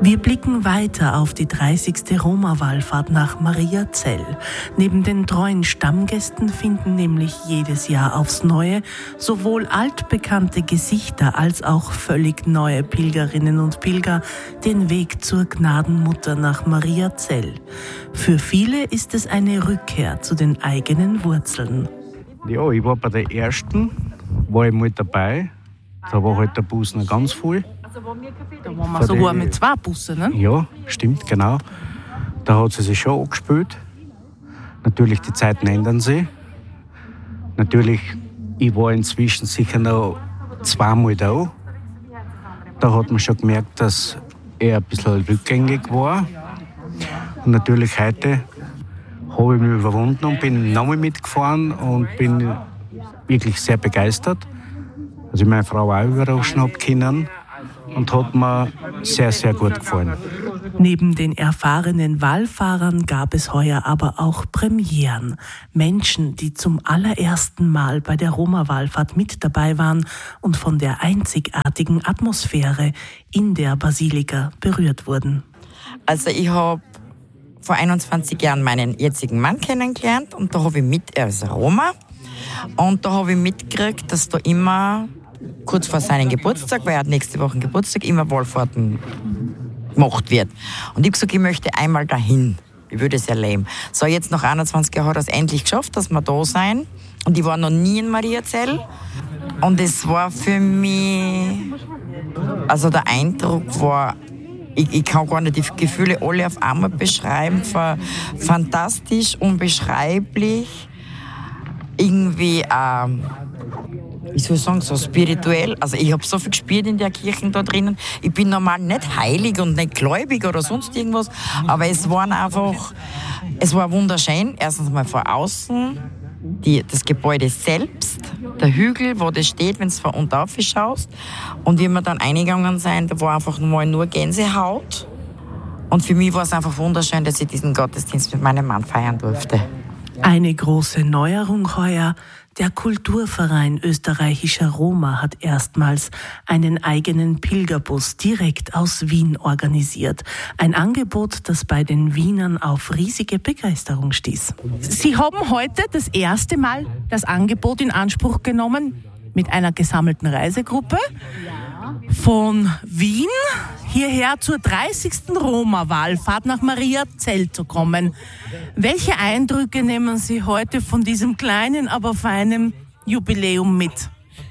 Wir blicken weiter auf die 30. Roma-Wallfahrt nach Mariazell. Neben den treuen Stammgästen finden nämlich jedes Jahr aufs Neue sowohl altbekannte Gesichter als auch völlig neue Pilgerinnen und Pilger den Weg zur Gnadenmutter nach Mariazell. Für viele ist es eine Rückkehr zu den eigenen Wurzeln. Ja, ich war bei der ersten, war ich mal dabei. Da war halt der Bus noch ganz voll. Da waren wir sogar mit 2 Bussen, ne? Ja, stimmt, genau. Da hat sie sich schon angespielt. Natürlich, die Zeiten ändern sich. Natürlich, ich war inzwischen sicher noch 2-mal da. Da hat man schon gemerkt, dass er ein bisschen rückgängig war. Und natürlich heute habe ich mich überwunden und bin nochmal mitgefahren und bin wirklich sehr begeistert. Also ich meine Frau auch überraschen habe können und hat mir sehr, sehr gut gefallen. Neben den erfahrenen Wallfahrern gab es heuer aber auch Premieren. Menschen, die zum allerersten Mal bei der Roma-Wallfahrt mit dabei waren und von der einzigartigen Atmosphäre in der Basilika berührt wurden. Also ich habe vor 21 Jahren meinen jetzigen Mann kennengelernt und da habe ich als Roma. Und da habe ich mitgekriegt, dass da immer kurz vor seinem Geburtstag, weil er hat nächste Woche Geburtstag, immer Wallfahrten gemacht wird. Und ich habe gesagt, ich möchte einmal dahin. Ich würde es erleben. So, jetzt nach 21 Jahren hat er es endlich geschafft, dass wir da sein. Und ich war noch nie in Mariazell. Und es war für mich, also der Eindruck war, ich kann gar nicht die Gefühle alle auf einmal beschreiben, fantastisch, unbeschreiblich, irgendwie, wie soll ich sagen, so spirituell. Also ich habe so viel gespürt in der Kirche da drinnen. Ich bin normal nicht heilig und nicht gläubig oder sonst irgendwas, aber es war wunderschön. Erstens mal von außen, das Gebäude selbst, der Hügel, wo das steht, wenn du von unten rauf schaust. Und wie wir dann eingegangen sind, da war einfach mal nur Gänsehaut. Und für mich war es einfach wunderschön, dass ich diesen Gottesdienst mit meinem Mann feiern durfte. Eine große Neuerung heuer: Der Kulturverein österreichischer Roma hat erstmals einen eigenen Pilgerbus direkt aus Wien organisiert. Ein Angebot, das bei den Wienern auf riesige Begeisterung stieß. Sie haben heute das erste Mal das Angebot in Anspruch genommen mit einer gesammelten Reisegruppe von Wien hierher zur 30. Roma-Wallfahrt nach Mariazell zu kommen. Welche Eindrücke nehmen Sie heute von diesem kleinen, aber feinen Jubiläum mit?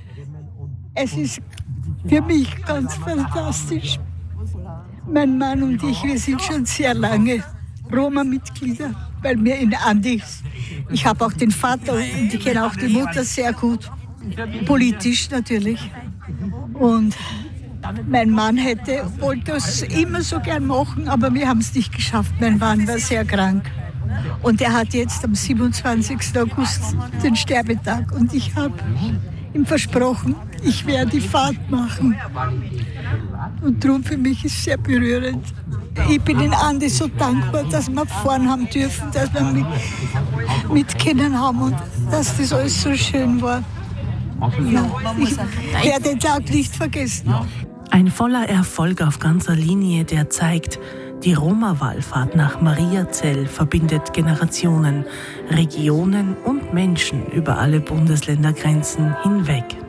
Es ist für mich ganz fantastisch. Mein Mann und ich, wir sind schon sehr lange Roma-Mitglieder, weil wir in Andis, ich habe auch den Vater und ich kenne auch die Mutter sehr gut, politisch natürlich. Und mein Mann wollte es immer so gern machen, aber wir haben es nicht geschafft. Mein Mann war sehr krank. Und er hat jetzt am 27. August den Sterbetag. Und ich habe ihm versprochen, ich werde die Fahrt machen. Und darum für mich ist es sehr berührend. Ich bin in Andi so dankbar, dass wir fahren haben dürfen, dass wir mit Kindern haben und dass das alles so schön war. Ja, ich werde den Tag nicht vergessen. Ein voller Erfolg auf ganzer Linie, der zeigt, die Roma-Wallfahrt nach Mariazell verbindet Generationen, Regionen und Menschen über alle Bundesländergrenzen hinweg.